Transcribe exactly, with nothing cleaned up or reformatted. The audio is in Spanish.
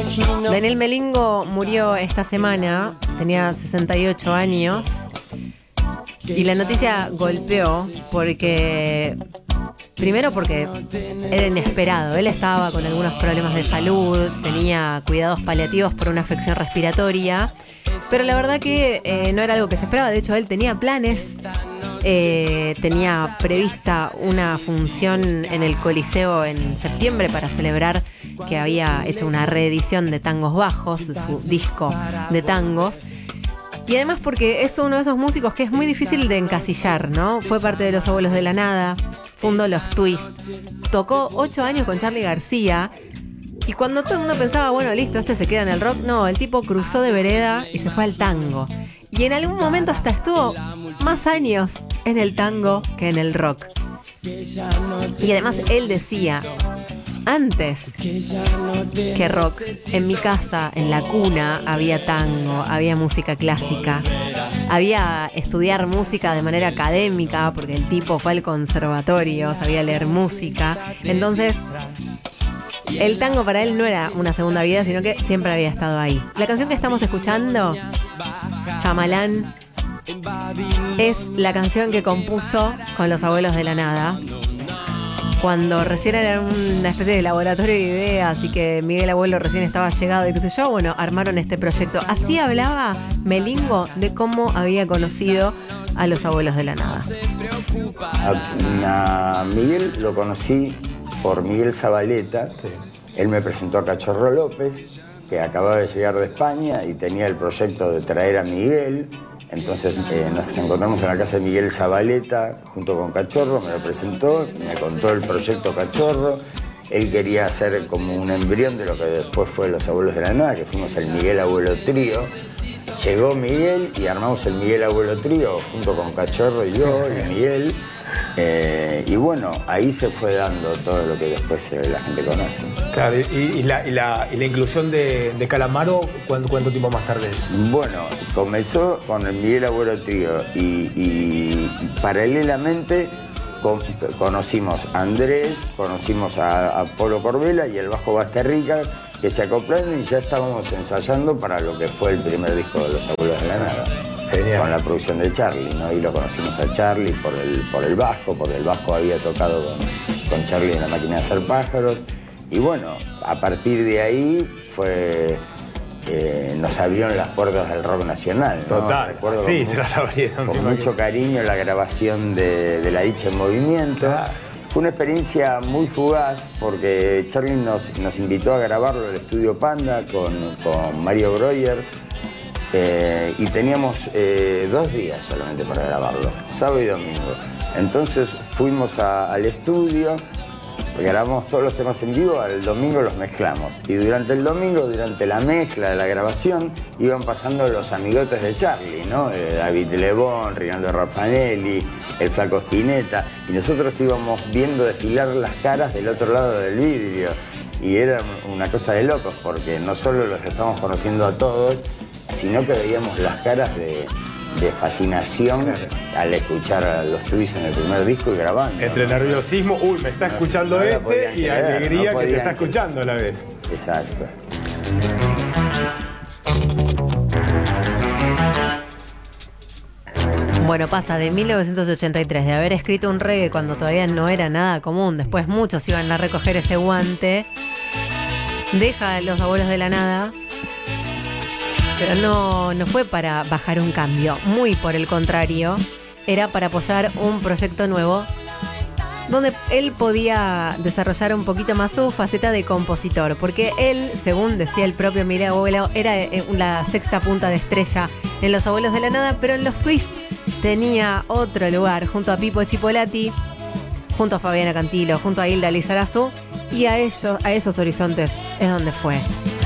Daniel Melingo murió esta semana, tenía sesenta y ocho años, y la noticia golpeó porque, primero porque era inesperado, él estaba con algunos problemas de salud, tenía cuidados paliativos por una afección respiratoria, pero la verdad que eh, no era algo que se esperaba. De hecho, él tenía planes, eh, tenía prevista una función en el Coliseo en septiembre para celebrar que había hecho una reedición de Tangos Bajos, su disco de tangos. Y además porque es uno de esos músicos que es muy difícil de encasillar, ¿no? Fue parte de Los Abuelos de la Nada, fundó los Twist, tocó ocho años con Charly García. Y cuando todo el mundo pensaba, bueno, listo, este se queda en el rock, no, el tipo cruzó de vereda y se fue al tango. Y en algún momento hasta estuvo más años en el tango que en el rock. Y además él decía, antes que rock, en mi casa, en la cuna, había tango, había música clásica, había estudiar música de manera académica, porque el tipo fue al conservatorio, sabía leer música. Entonces, el tango para él no era una segunda vida, sino que siempre había estado ahí. La canción que estamos escuchando, Chamalán, es la canción que compuso con Los Abuelos de la Nada, cuando recién era una especie de laboratorio de ideas, así que Miguel Abuelo recién estaba llegado y qué sé yo, bueno, armaron este proyecto. Así hablaba Melingo de cómo había conocido a Los Abuelos de la Nada. A, a Miguel lo conocí por Miguel Zabaleta. Él me presentó a Cachorro López, que acababa de llegar de España y tenía el proyecto de traer a Miguel. Entonces eh, nos encontramos en la casa de Miguel Zabaleta junto con Cachorro, me lo presentó, me contó el proyecto Cachorro. Él quería hacer como un embrión de lo que después fue Los Abuelos de la Nada, que fuimos el Miguel Abuelo Trío. Llegó Miguel y armamos el Miguel Abuelo Trío junto con Cachorro y yo y Miguel. Eh, y bueno, ahí se fue dando todo lo que después eh, la gente conoce. Claro, y, y, la, y, la, y la inclusión de, de Calamaro, ¿cuánto, ¿cuánto tiempo más tarde? Bueno, comenzó con el Miguel Abuelo Trío y, y paralelamente con, conocimos a Andrés, conocimos a, a Polo Corbella y el bajo Basterrica, que se acoplaron y ya estábamos ensayando para lo que fue el primer disco de Los Abuelos de la Nada. Genial. Con la producción de Charly, ¿no? Y lo conocimos a Charly por el, por el Vasco, porque el Vasco había tocado con, con Charly en La Máquina de Hacer Pájaros. Y bueno, a partir de ahí fue... Eh, nos abrieron las puertas del rock nacional, ¿no? Total, recuerdo sí, con, se las abrieron. Con mucho cariño la grabación de, de La Dicha en Movimiento. Claro. Fue una experiencia muy fugaz porque Charly nos, nos invitó a grabarlo al estudio Panda con, con Mario Breuer. Eh, y teníamos eh, dos días solamente para grabarlo, sábado y domingo. Entonces fuimos a, al estudio, grabamos todos los temas en vivo, al domingo los mezclamos. Y durante el domingo, durante la mezcla de la grabación, iban pasando los amigotes de Charly, ¿no? Eh, David Lebón, Rinaldo Raffanelli, el Flaco Spinetta. Y nosotros íbamos viendo desfilar las caras del otro lado del vidrio. Y era una cosa de locos, porque no solo los estamos conociendo a todos, sino que veíamos las caras de, de fascinación, claro, al escuchar a los Twist en el primer disco y grabando. Entre ¿no? nerviosismo, uy, me está escuchando no, no este, y creer, alegría no que te está escuchando a la vez. Exacto. Bueno, pasa de mil novecientos ochenta y tres, de haber escrito un reggae cuando todavía no era nada común, después muchos iban a recoger ese guante, deja a Los Abuelos de la Nada. Pero no, no fue para bajar un cambio, muy por el contrario, era para apoyar un proyecto nuevo donde él podía desarrollar un poquito más su faceta de compositor, porque él, según decía el propio Miguel Abuelo, era la sexta punta de estrella en Los Abuelos de la Nada, pero en los Twist tenía otro lugar, junto a Pipo Chipolati, junto a Fabiana Cantilo, junto a Hilda Lizarazu, y a ellos, a esos horizontes es donde fue.